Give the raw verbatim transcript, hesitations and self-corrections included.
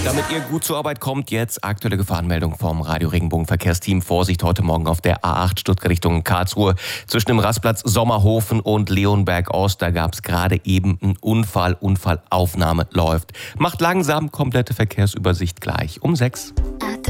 Damit ihr gut zur Arbeit kommt, jetzt aktuelle Gefahrenmeldung vom Radio Regenbogen Verkehrsteam. Vorsicht heute Morgen auf der A acht Stuttgart Richtung Karlsruhe. Zwischen dem Rastplatz Sommerhofen und Leonberg Ost, da gab es gerade eben einen Unfall. Unfallaufnahme läuft. Macht langsam, komplette Verkehrsübersicht gleich um sechs.